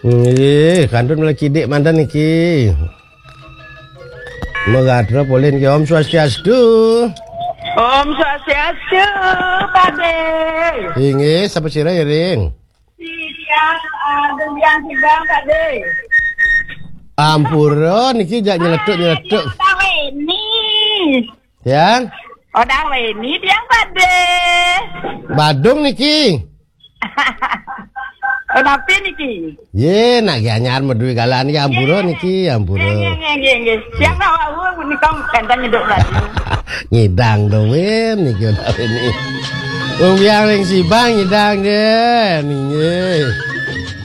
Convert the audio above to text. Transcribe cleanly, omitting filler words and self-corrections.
Kandun lagi dik mandan iki. Mengadra polin ki Om Swastiastu. Om Swastiastu, Pade. Inggih, sapa sira Iring? Yang sidang, Pade. Ampura niki jak nyeletuk. Ini. Yang? Odang ini tiang Pade. Badung niki. Kenapa niki? Ye, nak anyar medui galan iki ampura niki, ampura. Nggih. Siang awak menika kentang nyeduk lagi. Ngidang dong niki udah ini. Wong yang ring sibang ngidang deh, niki.